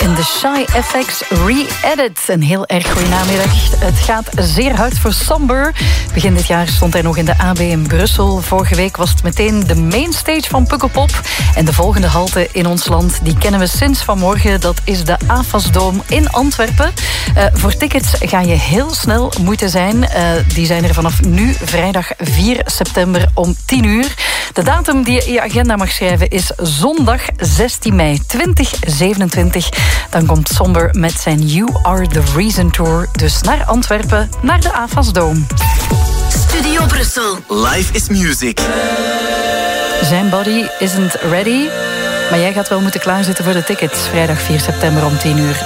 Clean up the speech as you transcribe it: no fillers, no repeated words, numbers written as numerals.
in de Shy FX Re-Edit. Een heel erg goede namiddag. Het gaat zeer hard voor Somber. Begin dit jaar stond hij nog in de AB in Brussel. Vorige week was het meteen de mainstage van Pukkelpop. En de volgende halte in ons land, die kennen we sinds vanmorgen. Dat is de AFAS-dome in Antwerpen. Voor tickets ga je heel snel moeten zijn. Die zijn er vanaf nu, vrijdag 4 september om 10 uur. De datum die je in je agenda mag schrijven is zondag 16 mei 2027. Dan komt Somber met zijn You Are The Reason Tour. Dus naar Antwerpen, naar de AFAS-dome. Studio Brussel. Life is music. Zijn body isn't ready. Maar jij gaat wel moeten klaarzitten voor de tickets. Vrijdag 4 september om 10 uur.